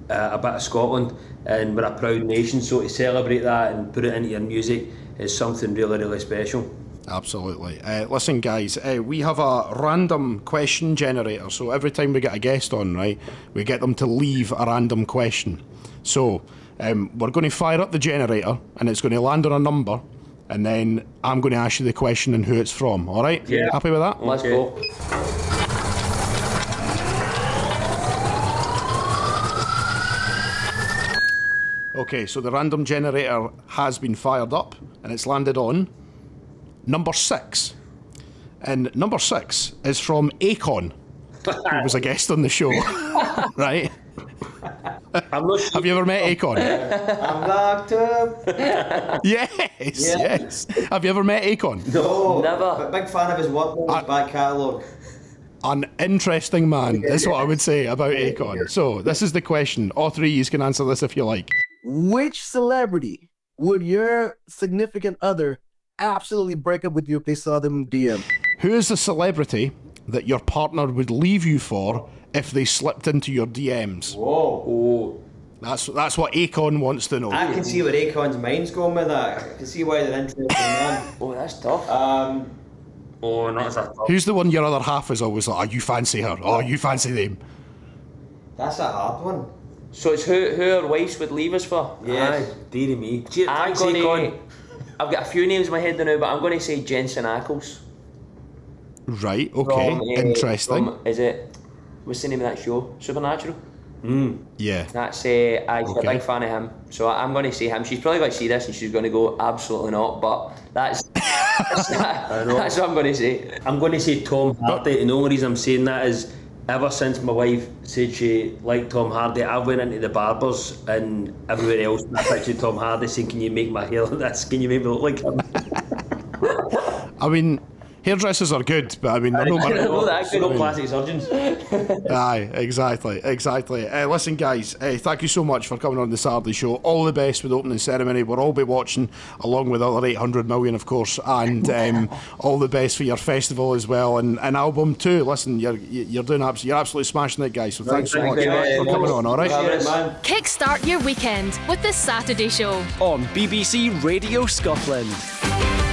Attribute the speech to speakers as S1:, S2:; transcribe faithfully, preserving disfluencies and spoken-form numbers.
S1: uh, a bit of Scotland, and we're a proud nation, so to celebrate that and put it into your music is something really, really special.
S2: Absolutely. Uh, listen, guys, uh, we have a random question generator, so every time we get a guest on, right, we get them to leave a random question. So um, we're going to fire up the generator, and it's going to land on a number, and then I'm going to ask you the question and who it's from, all right?
S1: Yeah.
S2: Happy with that?
S1: Let's go.
S2: Okay, so the random generator has been fired up, and it's landed on number six. And number six is from Akon, who was a guest on the show, right?
S1: I'm not sure.
S2: Have you ever met Akon?
S3: I'm locked up.
S2: Yes,
S3: Yeah.
S2: yes. Have you ever met Akon?
S3: No,
S1: Never.
S3: But big fan of his work, his
S2: I-
S3: back catalogue.
S2: An interesting man, is what I would say about Akon. So, this is the question. All three of you can answer this if you like.
S4: Which celebrity would your significant other absolutely break up with you if they saw them D M?
S2: Who is the celebrity that your partner would leave you for if they slipped into your D Ms?
S3: Whoa.
S1: Oh,
S2: That's that's what Akon wants to know.
S3: I can see where Akon's mind's going with that. I can see why they're interested in that.
S1: oh, that's tough.
S3: Um,
S1: Oh, that's a tough.
S2: Who's the one your other half is always like, oh, you fancy her, oh, you fancy them?
S3: that's a hard one.
S5: So it's who who our wives would leave us for.
S3: Yes.
S1: Aye, dearie me. Gee,
S5: I'm
S1: thanks,
S5: gonna.
S1: Akon.
S5: I've got a few names in my head now, but I'm going to say Jensen Ackles.
S2: Right, okay,
S5: From, uh,
S2: interesting.
S5: from- is it? What's the name of that show? Supernatural.
S2: Yeah.
S5: That's uh, I'm
S2: Okay.
S5: a big fan of him. So I'm going to say him. She's probably going to see this and she's going to go absolutely not. But that's that's, that's what I'm going to say.
S1: I'm going to say Tom Hardy, and the only reason I'm saying that is ever since my wife said she liked Tom Hardy, I went into the barbers and everywhere else and I pictured Tom Hardy saying, can you make my hair like this? Can you make me look like him?
S2: I mean, hairdressers are good, but I mean, they're no
S5: I
S2: matter
S5: know
S2: what.
S5: that.
S1: No plastic surgeons.
S2: Aye, exactly, exactly. Uh, listen, guys, uh, thank you so much for coming on the Saturday show. All the best with the opening ceremony. We'll all be watching, along with other eight hundred million, of course, and um, all the best for your festival as well, and an album too. Listen, you're you're doing abs- you're absolutely smashing it, guys. So thanks so
S1: thank
S2: much
S1: you very
S2: for
S1: much.
S2: coming on. All right.
S3: Cheers, man.
S6: Kickstart your weekend with the Saturday Show.
S7: On B B C Radio Scotland.